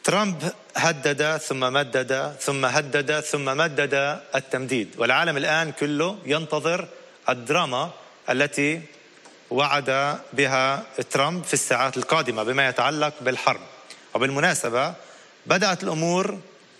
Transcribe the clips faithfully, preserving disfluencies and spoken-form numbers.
ترامب هدد ثم مدد ثم هدد ثم مدد التمديد، والعالم الآن كله ينتظر الدراما التي وعد بها ترامب في الساعات القادمة بما يتعلق بالحرب. وبالمناسبة بدأت الأمور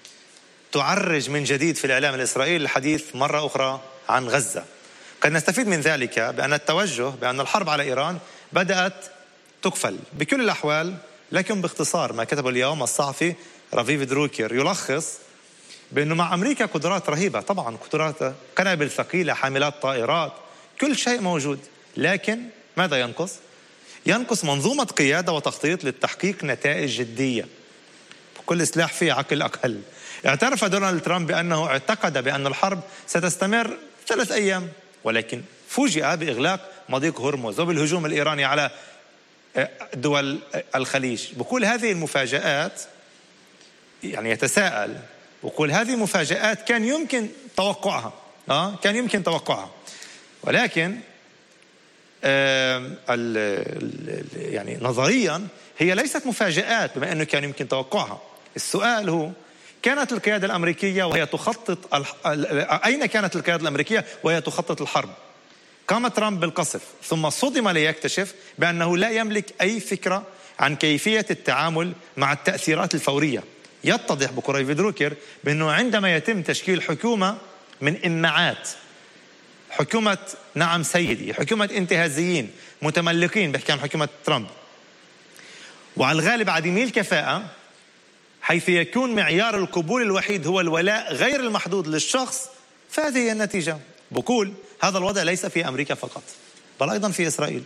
تعرج من جديد في الإعلام الإسرائيلي الحديث مرة أخرى عن غزة. قد نستفيد من ذلك بأن التوجه بأن الحرب على إيران بدأت تكفل بكل الأحوال. لكن باختصار ما كتبه اليوم الصحفي رافيف دروكير يلخص بأنه مع أمريكا قدرات رهيبة، طبعا قدرات قنابل ثقيلة، حاملات طائرات، كل شيء موجود، لكن ماذا ينقص؟ ينقص منظومة قيادة وتخطيط للتحقيق نتائج جدية. كل سلاح فيه عقل أقل. اعترف دونالد ترامب بأنه اعتقد بأن الحرب ستستمر ثلاث أيام، ولكن فوجئ بإغلاق مضيق هرمز وبالهجوم الإيراني على دول الخليج. بقول هذه المفاجآت، يعني يتساءل بقول هذه مفاجآت كان يمكن توقعها آه كان يمكن توقعها ولكن آه ال يعني نظريا هي ليست مفاجآت بما أنه كان يمكن توقعها. السؤال هو كانت القيادة الأمريكية وهي تخطط الح... أين كانت القيادة الأمريكية وهي تخطط الحرب؟ قام ترامب بالقصف ثم صدم ليكتشف بأنه لا يملك أي فكرة عن كيفية التعامل مع التأثيرات الفورية. يتضح بقريف دروكر بأنه عندما يتم تشكيل حكومة من إمعات، حكومة نعم سيدي، حكومة انتهازيين متملقين بحكي عن حكومة ترامب، وعلى الغالب عديمي الكفاءة، حيث يكون معيار القبول الوحيد هو الولاء غير المحدود للشخص، فهذه هي النتيجة. بقول هذا الوضع ليس في أمريكا فقط بل أيضا في إسرائيل.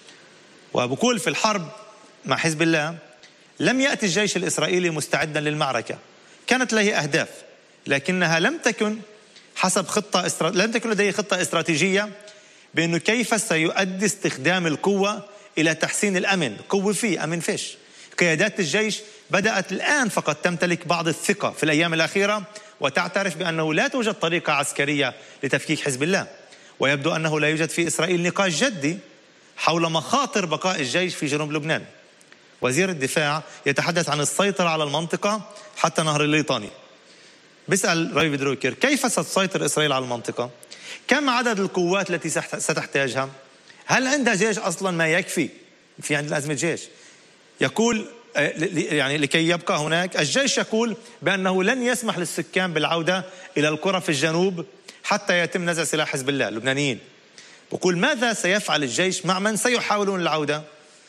وبقول في الحرب مع حزب الله لم يأتي الجيش الإسرائيلي مستعدا للمعركة، كانت له أهداف لكنها لم تكن حسب خطة استر... لم تكن لديه خطة استراتيجية بأنه كيف سيؤدي استخدام القوة إلى تحسين الأمن. قوة فيه أمن فيش. قيادات الجيش بدأت الآن فقط تمتلك بعض الثقة في الأيام الأخيرة وتعترف بأنه لا توجد طريقة عسكرية لتفكيك حزب الله، ويبدو أنه لا يوجد في إسرائيل نقاش جدي حول مخاطر بقاء الجيش في جنوب لبنان. وزير الدفاع يتحدث عن السيطرة على المنطقة حتى نهر الليطاني. بيسأل رافيف دروكر كيف ستسيطر إسرائيل على المنطقة؟ كم عدد القوات التي ستحتاجها؟ هل عندها جيش أصلا ما يكفي؟ في عندنا أزمة جيش. يقول يعني لكي يبقى هناك الجيش يقول بأنه لن يسمح للسكان بالعودة إلى القرى في الجنوب حتى يتم نزع سلاح حزب الله اللبنانيين. بقول ماذا سيفعل الجيش مع من سيحاولون العودة؟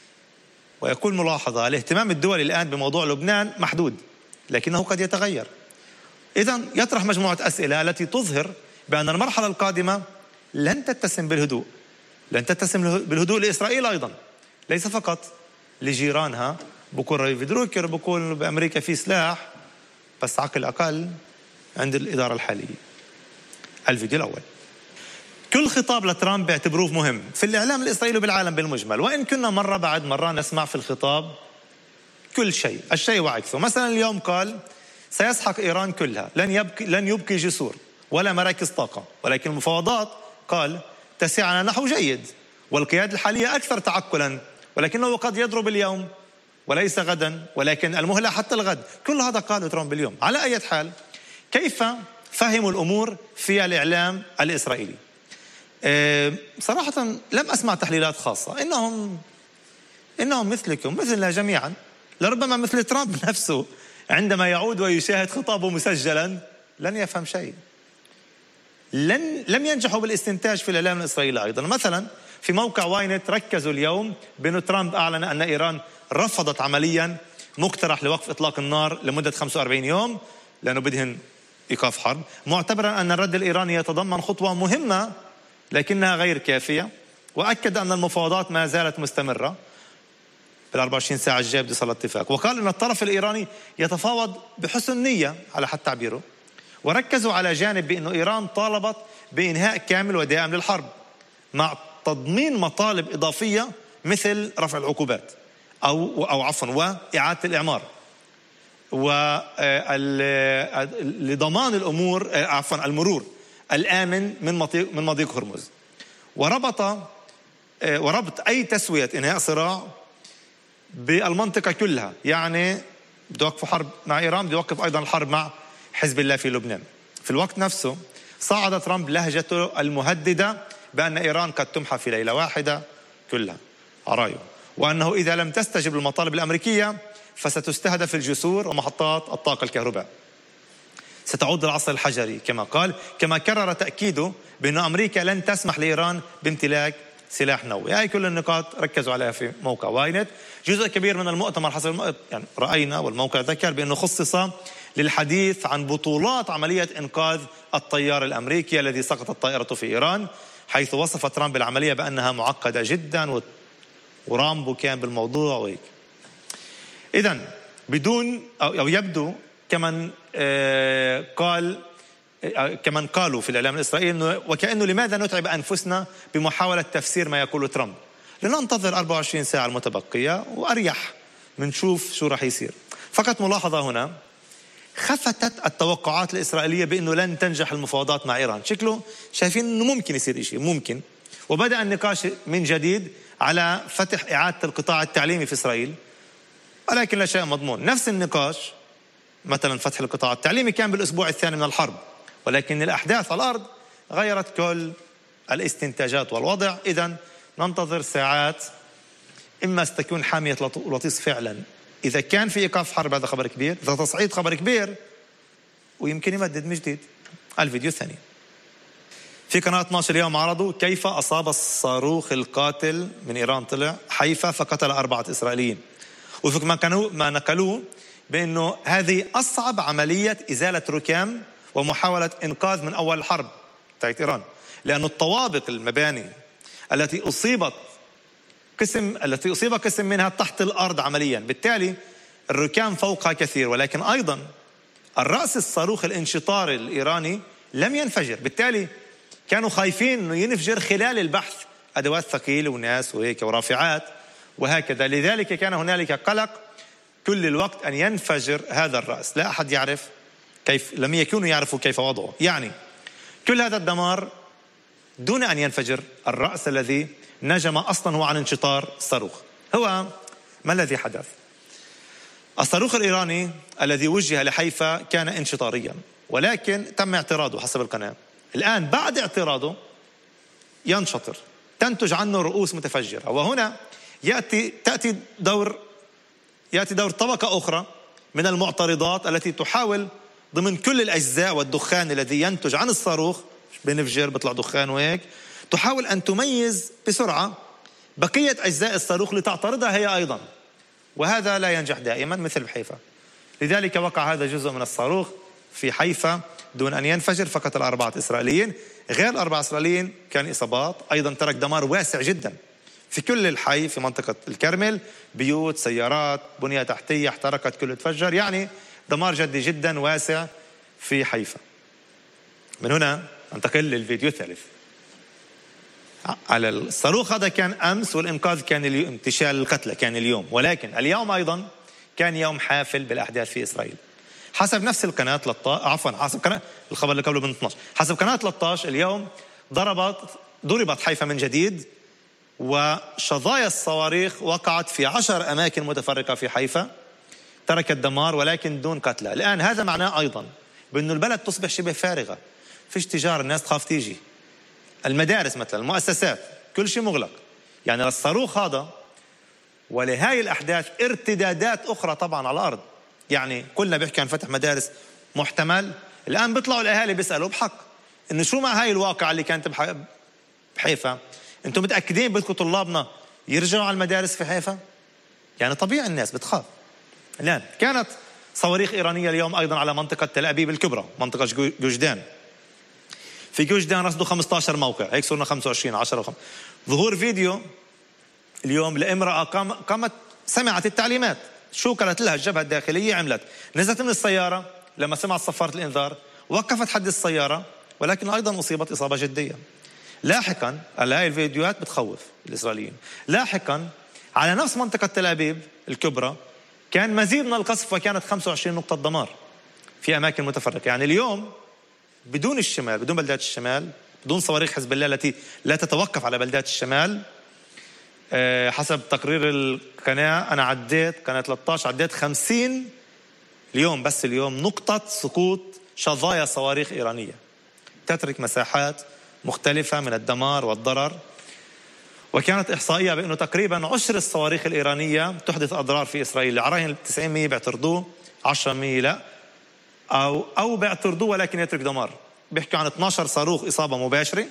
ويقول ملاحظة الاهتمام الدولي الآن بموضوع لبنان محدود لكنه قد يتغير. إذن يطرح مجموعة أسئلة التي تظهر بأن المرحلة القادمة لن تتسم بالهدوء، لن تتسم بالهدوء لإسرائيل أيضا، ليس فقط لجيرانها. بقول رافيف دروكر بقول بأمريكا في سلاح بس عقل أقل عند الإدارة الحالية. الفيديو الأول. كل خطاب لترامب بيعتبروه مهم في الإعلام الإسرائيلي وبالعالم بالمجمل، وإن كنا مرة بعد مرة نسمع في الخطاب كل شيء الشيء وعكسه. مثلا اليوم قال سيسحق إيران كلها، لن يبقي, لن يبقي جسور ولا مراكز طاقة، ولكن المفاوضات قال تسعنا نحو جيد والقيادة الحالية أكثر تعقلا، ولكنه قد يضرب اليوم وليس غدا، ولكن المهلة حتى الغد. كل هذا قاله ترامب اليوم. على أي حال كيف فهموا الأمور في الإعلام الإسرائيلي؟ أه صراحة لم أسمع تحليلات خاصة. إنهم إنهم مثلكم مثلنا جميعا، لربما مثل ترامب نفسه عندما يعود ويشاهد خطابه مسجلا لن يفهم شيء. لن لم ينجحوا بالاستنتاج في الإعلام الإسرائيلي أيضا. مثلا في موقع واينت ركزوا اليوم بأن ترامب أعلن أن إيران رفضت عمليا مقترح لوقف إطلاق النار لمدة خمسة وأربعين يوم لأنه بدهن إيقاف حرب، معتبرا أن الرد الإيراني يتضمن خطوة مهمة لكنها غير كافية، وأكد أن المفاوضات ما زالت مستمرة بالأربع وعشرين ساعة الجاية بده يصل اتفاق، وقال أن الطرف الإيراني يتفاوض بحسن نية على حد تعبيره. وركزوا على جانب بأنه إيران طالبت بإنهاء كامل ودائم للحرب مع تضمين مطالب إضافية مثل رفع العقوبات أو أو عفوا وإعادة الإعمار ولضمان الأمور عفوا المرور الآمن من مضيق من مضيق هرمز، وربط وربط أي تسوية إنهاء صراع بالمنطقة كلها، يعني بده يوقفوا حرب مع إيران، بده يوقف أيضا الحرب مع حزب الله في لبنان. في الوقت نفسه صعد ترامب لهجته المهددة بأن إيران قد تمحى في ليلة واحدة كلها عرايه، وأنه إذا لم تستجب للمطالب الأمريكية فستستهدف الجسور ومحطات الطاقة الكهرباء، ستعود للعصر الحجري كما قال، كما كرر تأكيده بأن أمريكا لن تسمح لإيران بامتلاك سلاح نووي. هاي كل النقاط ركزوا عليها في موقع واينت. جزء كبير من المؤتمر حسب المؤتمر يعني رأينا والموقع ذكر بأنه خصص للحديث عن بطولات عملية إنقاذ الطيار الأمريكي الذي سقطت طائرته في إيران، حيث وصف ترامب العملية بأنها معقدة جدا ورامبو كان بالموضوع وهيك. إذن بدون أو يبدو كمن آه قال آه كمن قالوا في الإعلام الإسرائيلي وكأنه لماذا نتعب أنفسنا بمحاولة تفسير ما يقوله ترامب، لننتظر أربعة وعشرين ساعة المتبقية وأريح منشوف شو رح يصير. فقط ملاحظة هنا، خفتت التوقعات الإسرائيلية بأنه لن تنجح المفاوضات مع إيران، شكله شايفين أنه ممكن يصير إشي ممكن، وبدأ النقاش من جديد على فتح إعادة القطاع التعليمي في إسرائيل، ولكن لا شيء مضمون. نفس النقاش مثلا فتح القطاع التعليمي كان بالأسبوع الثاني من الحرب، ولكن الأحداث على الأرض غيرت كل الاستنتاجات والوضع. إذن ننتظر ساعات، إما ستكون حامية لطيس فعلا إذا كان في إيقاف حرب، هذا خبر كبير، إذا تصعيد خبر كبير، ويمكن يمدد من جديد. الفيديو الثاني في قناة اثني عشر اليوم عرضوا كيف أصاب الصاروخ القاتل من إيران طلع حيفا فقتل أربعة إسرائيليين، وفق ما كانوا ما نقلوه بأنه هذه أصعب عملية إزالة ركام ومحاولة إنقاذ من أول الحرب تاعت إيران، لأن الطوابق المباني التي أصيبت قسم التي أصيب قسم منها تحت الأرض عمليا، بالتالي الركام فوقها كثير، ولكن أيضا الرأس الصاروخ الانشطار الإيراني لم ينفجر، بالتالي كانوا خايفين أنه ينفجر خلال البحث، أدوات ثقيلة وناس وهيك ورافعات وهكذا، لذلك كان هنالك قلق كل الوقت أن ينفجر هذا الرأس. لا أحد يعرف كيف، لم يكونوا يعرفوا كيف وضعه، يعني كل هذا الدمار دون أن ينفجر الرأس الذي نجم أصلا هو عن انشطار الصاروخ. هو ما الذي حدث؟ الصاروخ الإيراني الذي وجه لحيفا كان انشطاريا، ولكن تم اعتراضه حسب القناة. الآن بعد اعتراضه ينشطر، تنتج عنه رؤوس متفجرة، وهنا يأتي تأتي دور يأتي دور طبقة أخرى من المعترضات التي تحاول ضمن كل الأجزاء والدخان الذي ينتج عن الصاروخ، بنفجر بيطلع دخان وهيك، تحاول أن تميز بسرعة بقية أجزاء الصاروخ لتعترضها هي أيضا، وهذا لا ينجح دائما مثل بحيفا. لذلك وقع هذا جزء من الصاروخ في حيفا دون أن ينفجر، فقتل أربعة إسرائيليين. غير الأربعة إسرائيليين كان إصابات، أيضا ترك دمار واسع جدا في كل الحي في منطقة الكرمل، بيوت، سيارات، بنية تحتية احترقت، كله تفجر، يعني دمار جدي جدا واسع في حيفا. من هنا انتقل للفيديو الثالث. على الصاروخ هذا كان أمس، والإنقاذ كان اليوم، انتشال القتلى كان اليوم، ولكن اليوم أيضا كان يوم حافل بالأحداث في إسرائيل. حسب نفس القناة ثلاثة عشر، عفوا حسب قناة الخبر اللي قبله من اثني عشر، حسب قناة ثلاثة عشر اليوم ضربت ضربت حيفا من جديد، وشظايا الصواريخ وقعت في عشر أماكن متفرقة في حيفا، تركت دمار ولكن دون قتلى. الآن هذا معناه أيضا بأن البلد تصبح شبه فارغة، فيش تجارة، الناس تخاف تيجي، المدارس مثلا، المؤسسات، كل شيء مغلق. يعني للصاروخ هذا ولهاي الأحداث ارتدادات أخرى طبعا على الأرض. يعني كلنا بيحكي عن فتح مدارس محتمل، الآن بيطلعوا الأهالي بيسألوا بحق إنه شو مع هاي الواقعة اللي كانت بحيفا؟ أنتم متأكدين بدكم طلابنا يرجعوا على المدارس في حيفا؟ يعني طبيعي الناس بتخاف. الآن كانت صواريخ إيرانية اليوم أيضا على منطقة تل أبيب الكبرى، منطقة جوجدان. في جوجدان رصدوا خمسة عشر موقع، هيك صرنا خمسة وعشرين، عشرة وخمسة. ظهور فيديو اليوم لامرأة قامت سمعت التعليمات، شو قالت لها الجبهة الداخلية عملت، نزلت من السيارة لما سمعت صفارة الإنذار، وقفت حد السيارة، ولكن أيضا أصيبت إصابة جدية. لاحقا هاي الفيديوهات بتخوف الإسرائيليين. لاحقا على نفس منطقة تل أبيب الكبرى كان مزيد من القصف، وكانت خمسة وعشرين نقطة دمار في أماكن متفرقة. يعني اليوم بدون الشمال، بدون بلدات الشمال، بدون صواريخ حزب الله التي لا تتوقف على بلدات الشمال، أه حسب تقرير القناة أنا عديت قناة ثلاثة عشر عديت خمسين اليوم بس اليوم نقطة سقوط شظايا صواريخ إيرانية تترك مساحات مختلفة من الدمار والضرر. وكانت إحصائية بأنه تقريبا عشر الصواريخ الإيرانية تحدث أضرار في إسرائيل. العراهن تسعين بالمئة بيعترضوه، عشرة بالمئة لا، أو أو بيعترضوه ولكن يترك دمار. بيحكوا عن اثني عشر صاروخ إصابة مباشرة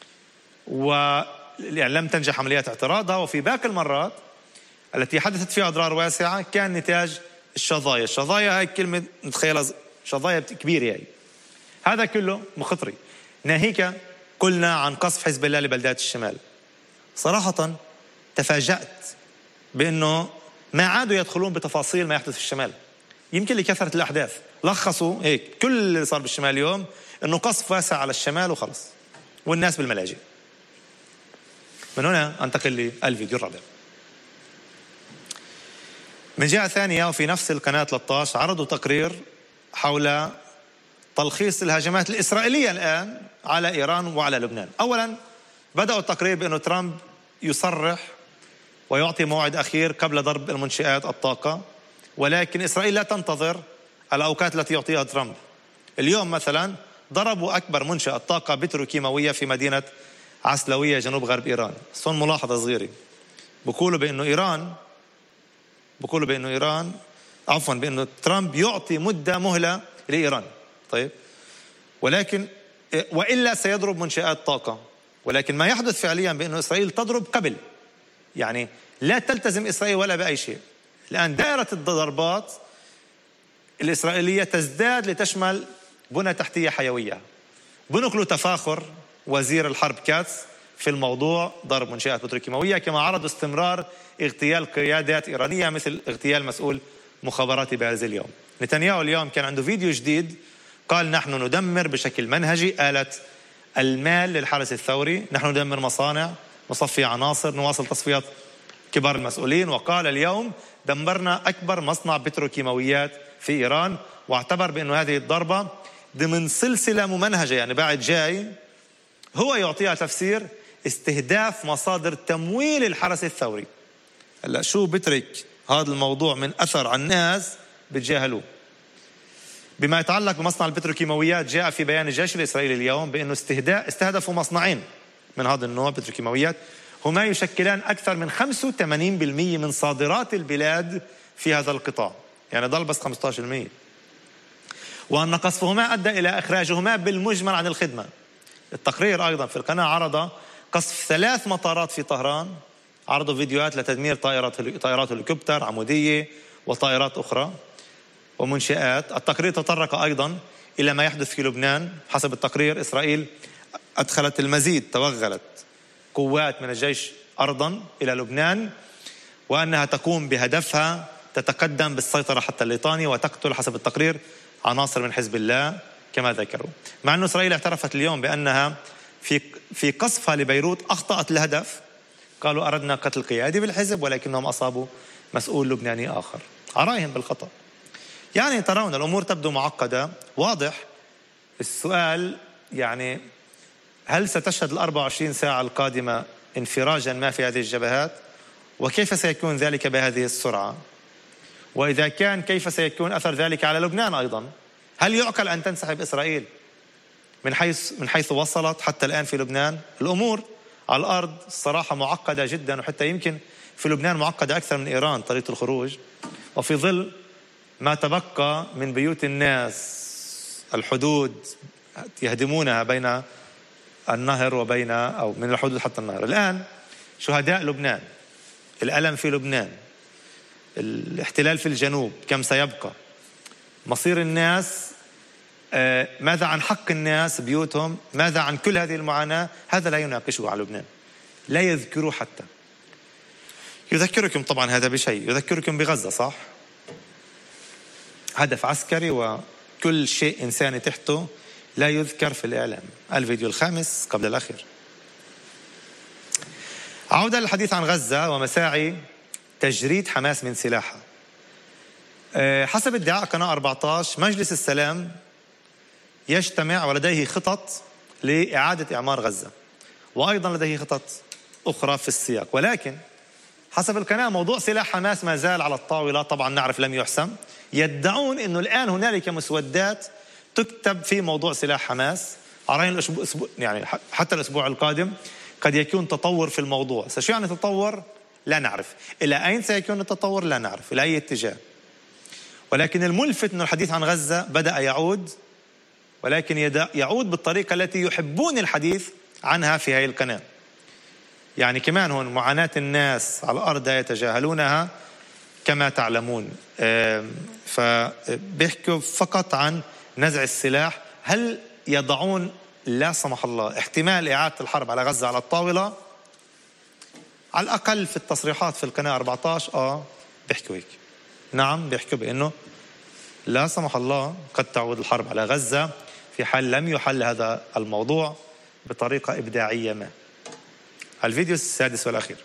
ولم تنجح عمليات اعتراضها، وفي باقي المرات التي حدثت فيها أضرار واسعة كان نتاج الشظايا. الشظايا هاي كلمة نتخيلها شظايا كبيرة هاي. هذا كله مخطري. ناهيك قلنا عن قصف حزب الله لبلدات الشمال. صراحة تفاجأت بأنه ما عادوا يدخلون بتفاصيل ما يحدث في الشمال، يمكن لكثرة الأحداث. لخصوا هيك كل اللي صار بالشمال اليوم أنه قصف واسع على الشمال وخلص، والناس بالملاجئ. من هنا أنتقل للفيديو الرابع. من جهة ثانية وفي نفس القناة ثلاثة عشر عرضوا تقرير حول تلخيص الهجمات الإسرائيلية الآن على إيران وعلى لبنان. أولا بدأوا التقرير بأنه ترامب يصرح ويعطي موعد أخير قبل ضرب المنشآت الطاقة، ولكن إسرائيل لا تنتظر الأوقات التي يعطيها ترامب. اليوم مثلا ضربوا أكبر منشأة طاقة بتروكيماوية في مدينة عسلوية جنوب غرب إيران. صن ملاحظة صغيرة، بقولوا بأنه إيران بقولوا بأنه إيران عفوا بأنه ترامب يعطي مدة مهلة لإيران. طيب، ولكن وإلا سيضرب منشآت طاقة. ولكن ما يحدث فعليا بأنه إسرائيل تضرب قبل، يعني لا تلتزم إسرائيل ولا بأي شيء. الآن دائرة الضربات الإسرائيلية تزداد لتشمل بنى تحتية حيوية. بنقلوا تفاخر وزير الحرب كاتس في الموضوع ضرب منشآت بتروكيماوية، كما عرضوا استمرار اغتيال قيادات إيرانية مثل اغتيال مسؤول مخابرات بارز اليوم. نتنياهو اليوم كان عنده فيديو جديد قال: نحن ندمر بشكل منهجي آلة المال للحرس الثوري، نحن ندمر مصانع، نصفي عناصر، نواصل تصفية كبار المسؤولين. وقال اليوم دمرنا أكبر مصنع بتروكيماويات في إيران، واعتبر بأن هذه الضربة ضمن سلسلة ممنهجة، يعني بعد جاي هو يعطيها تفسير استهداف مصادر تمويل الحرس الثوري. هلا شو بترك هذا الموضوع من أثر على الناس بتجاهلوه. بما يتعلق بمصنع البتروكيماويات، جاء في بيان الجيش الإسرائيلي اليوم بأنه استهدفوا مصنعين من هذا النوع بتروكيماويات هما يشكلان أكثر من خمسة وثمانين بالمئة من صادرات البلاد في هذا القطاع، يعني ضل بس خمسة عشر بالمئة. وأن قصفهما أدى إلى إخراجهما بالمجمل عن الخدمة. التقرير أيضا في القناة عرض قصف ثلاث مطارات في طهران، عرضوا فيديوهات لتدمير طائرات طائرات هليكوبتر عمودية وطائرات أخرى ومنشآت. التقرير تطرق أيضا إلى ما يحدث في لبنان. حسب التقرير إسرائيل أدخلت المزيد، توغلت قوات من الجيش أرضا إلى لبنان، وأنها تقوم بهدفها تتقدم بالسيطرة حتى الليطاني وتقتل حسب التقرير عناصر من حزب الله كما ذكروا. مع أن إسرائيل اعترفت اليوم بأنها في في قصفها لبيروت أخطأت الهدف. قالوا أردنا قتل قيادي بالحزب ولكنهم أصابوا مسؤول لبناني آخر، عراهم بالخطأ. يعني ترون الأمور تبدو معقدة. واضح السؤال، يعني هل ستشهد الأربع وعشرين ساعة القادمة انفراجا ما في هذه الجبهات؟ وكيف سيكون ذلك بهذه السرعة؟ وإذا كان كيف سيكون أثر ذلك على لبنان أيضا؟ هل يعقل أن تنسحب إسرائيل من حيث من حيث وصلت حتى الآن في لبنان؟ الأمور على الأرض الصراحة معقدة جدا، وحتى يمكن في لبنان معقدة أكثر من إيران طريقة الخروج. وفي ظل ما تبقى من بيوت الناس، الحدود يهدمونها بين النهر وبين أو من الحدود حتى النهر. الآن شهداء لبنان، الألم في لبنان، الاحتلال في الجنوب، كم سيبقى، مصير الناس، ماذا عن حق الناس بيوتهم، ماذا عن كل هذه المعاناة؟ هذا لا يناقشه على لبنان، لا يذكره حتى. يذكركم طبعا هذا بشيء، يذكركم بغزة، صح؟ هدف عسكري وكل شيء إنساني تحته لا يذكر في الإعلام. الفيديو الخامس قبل الأخير. عودة للحديث عن غزة ومساعي تجريد حماس من سلاحها. حسب ادعاء قناة أربعة عشر، مجلس السلام يجتمع ولديه خطط لإعادة إعمار غزة، وأيضا لديه خطط أخرى في السياق. ولكن حسب القناة موضوع سلاح حماس ما زال على الطاولة، طبعا نعرف لم يحسم. يدعون أنه الآن هنالك مسودات تكتب في موضوع سلاح حماس على رأي الأسبوع، يعني حتى الأسبوع القادم قد يكون تطور في الموضوع. شو يعني تطور؟ لا نعرف. إلى أين سيكون التطور؟ لا نعرف إلى أي اتجاه. ولكن الملفت أن الحديث عن غزة بدأ يعود، ولكن يعود بالطريقة التي يحبون الحديث عنها في هذه القناة. يعني كمان هون معاناة الناس على الأرض يتجاهلونها كما تعلمون. فبيحكوا فقط عن نزع السلاح. هل يضعون لا سمح الله احتمال إعادة الحرب على غزة على الطاولة؟ على الأقل في التصريحات في القناة أربعة عشر آه بيحكوا هيك. نعم بيحكوا بأنه لا سمح الله قد تعود الحرب على غزة في حال لم يحل هذا الموضوع بطريقة إبداعية ما. الفيديو السادس والأخير،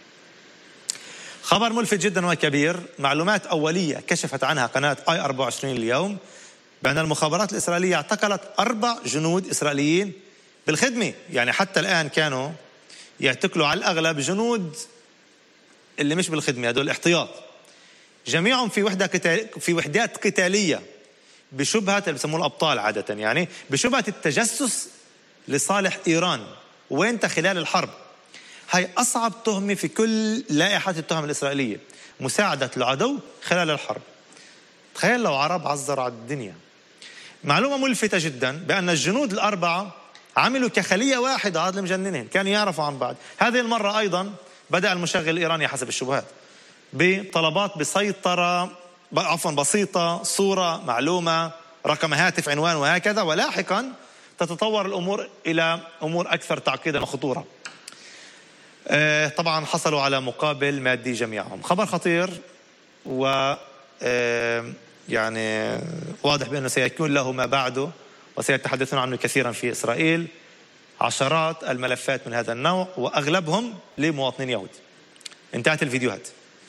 خبر ملفت جدا وكبير. معلومات أولية كشفت عنها قناة آي أربعة وعشرين اليوم بأن المخابرات الإسرائيلية اعتقلت أربع جنود إسرائيليين بالخدمة. يعني حتى الآن كانوا يعتقلوا على الأغلب جنود اللي مش بالخدمة، هدول الاحتياط، جميعهم في وحدة قتال في وحدات قتالية بشبهة اللي بسموه الأبطال عادة، يعني بشبهة التجسس لصالح إيران وانت خلال الحرب. هاي أصعب تهمة في كل لائحة التهم الإسرائيلية، مساعدة العدو خلال الحرب. تخيل لو عرب عذروا على الدنيا. معلومة ملفتة جدا بأن الجنود الأربعة عملوا كخلية واحدة، هذا اللي مجننهم، كانوا يعرفوا عن بعض. هذه المرة أيضا بدأ المشغل الإيراني حسب الشبهات بطلبات بسيطرة عفوا بسيطة، صورة، معلومة، رقم هاتف، عنوان، وهكذا. ولاحقا تتطور الأمور إلى أمور أكثر تعقيدا وخطورة. آه طبعا حصلوا على مقابل مادي جميعهم. خبر خطير، و آه يعني واضح بأنه سيكون له ما بعده وسيتحدثون عنه كثيرا في إسرائيل. عشرات الملفات من هذا النوع وأغلبهم لمواطنين يهود. انتهت الفيديوهات.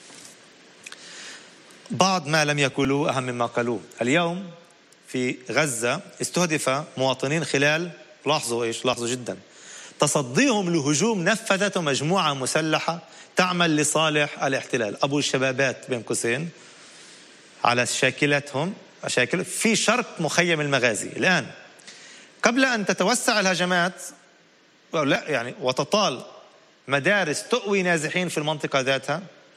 بعض ما لم يقولوه أهم مما قالوه. اليوم في غزة استهدف مواطنين خلال، لاحظوا إيش، لاحظوا جدا، تصديهم لهجوم نفذته مجموعة مسلحة تعمل لصالح الاحتلال، أبو الشبابات بين قوسين، على شاكلتهم شاكل في شرق مخيم المغازي. الآن قبل أن تتوسع الهجمات لا يعني وتطال مدارس تؤوي نازحين في المنطقة ذاتها،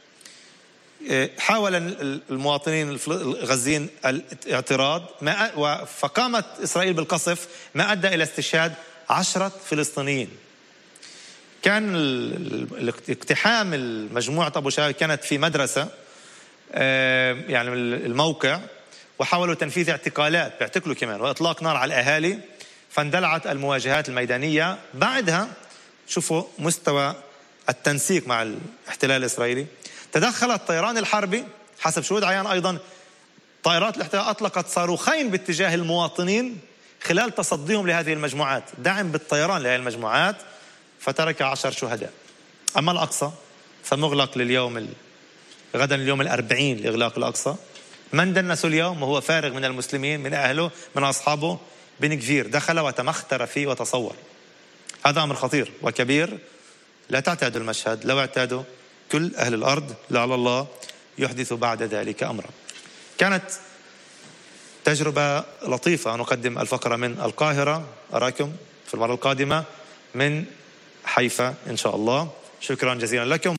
حاول المواطنين الغزيين الاعتراض، فقامت إسرائيل بالقصف ما أدى إلى استشهاد عشرة فلسطينيين. كان الاقتحام المجموعة أبو شباب كانت في مدرسة يعني الموقع، وحاولوا تنفيذ اعتقالات، بيعتقلوا كمان، وإطلاق نار على الأهالي، فاندلعت المواجهات الميدانية. بعدها شوفوا مستوى التنسيق مع الاحتلال الإسرائيلي. تدخل الطيران الحربي حسب شهود عيان أيضا. طائرات الاحتلال أطلقت صاروخين باتجاه المواطنين خلال تصديهم لهذه المجموعات، دعم بالطيران لهذه المجموعات، فترك عشر شهداء. أما الأقصى فمغلق لليوم ال... غدا اليوم الأربعين لإغلاق الأقصى. من دنسوا اليوم وهو فارغ من المسلمين، من أهله، من أصحابه. بن كفير دخل وتمختر فيه وتصور. هذا أمر خطير وكبير. لا تعتادوا المشهد، لو اعتادوا كل أهل الأرض لعل الله يحدث بعد ذلك أمرا. كانت تجربة لطيفة. نقدم الفقرة من القاهرة، أراكم في المرة القادمة من حيفا إن شاء الله. شكرا جزيلا لكم.